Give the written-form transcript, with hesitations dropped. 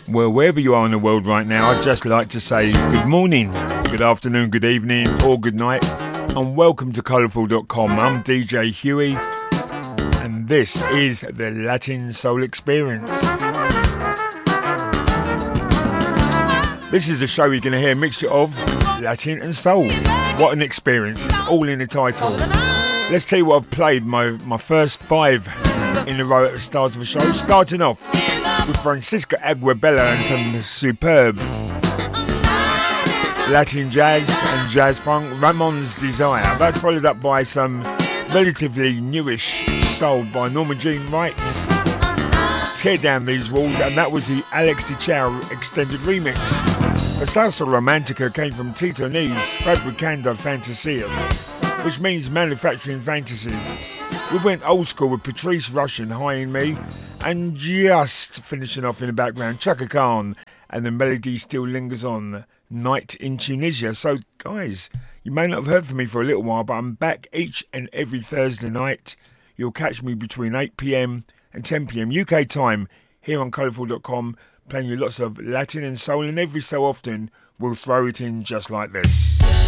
Well, wherever you are in the world right now, I'd just like to say good morning, good afternoon, good evening, or good night, and welcome to Colourful.com. I'm DJ Huey, and this is the Latin Soul Experience. This is a show you're going to hear a mixture of Latin and soul. What an experience, it's all in the title. Let's tell you what I've played, my first 5 in a row at the start of the show, starting off with Francisco Aguabella and some superb Latin jazz and jazz funk, Ramon's Desire. That's followed up by some relatively newish soul by Norma Jean Wright, Tear Down These Walls, and that was the Alex DiCiao extended remix. The Salsa Romantica came from Tito Neves, Fabricando Fantasias, which means manufacturing fantasies. We went old school with Patrice Rushen, High in Me, and just finishing off in the background, Chaka Khan, and the melody still lingers on, Night in Tunisia. So, guys, you may not have heard from me for a little while, but I'm back each and every Thursday night. You'll catch me between 8 p.m. and 10 p.m. UK time here on Colourful.com, playing you lots of Latin and soul, and every so often we'll throw it in just like this.